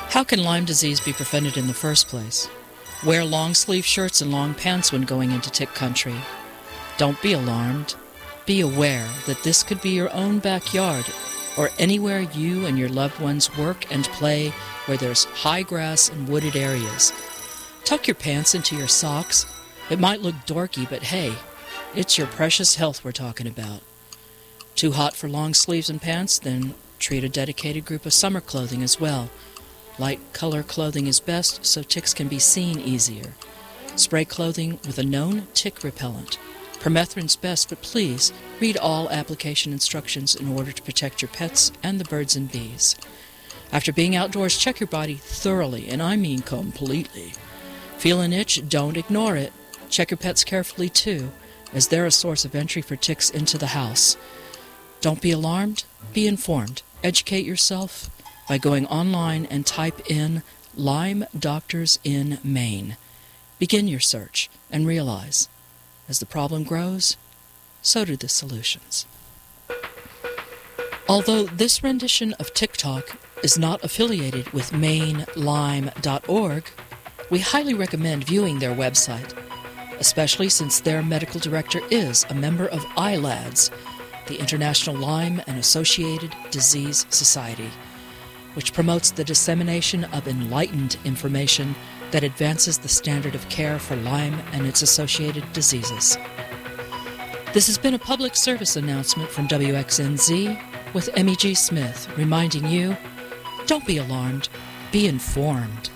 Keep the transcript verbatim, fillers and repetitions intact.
How can Lyme disease be prevented in the first place? Wear long-sleeve shirts and long pants when going into tick country. Don't be alarmed. Be aware that this could be your own backyard or anywhere you and your loved ones work and play where there's high grass and wooded areas. Tuck your pants into your socks. It might look dorky, but hey, it's your precious health we're talking about. Too hot for long sleeves and pants? Then treat a dedicated group of summer clothing as well. Light color clothing is best so ticks can be seen easier. Spray clothing with a known tick repellent. Permethrin's best, but please read all application instructions in order to protect your pets and the birds and bees. After being outdoors, check your body thoroughly, and I mean completely. Feel an itch? Don't ignore it. Check your pets carefully too, as they're a source of entry for ticks into the house. Don't be alarmed. Be informed. Educate yourself by going online and type in Lyme Doctors in Maine. Begin your search and realize, as the problem grows, so do the solutions. Although this rendition of TikTok is not affiliated with Maine Lyme dot org, we highly recommend viewing their website, especially since their medical director is a member of I LADS, the International Lyme and Associated Disease Society, which promotes the dissemination of enlightened information that advances the standard of care for Lyme and its associated diseases. This has been a public service announcement from W X N Z with Emmy G. Smith, reminding you, don't be alarmed, be informed.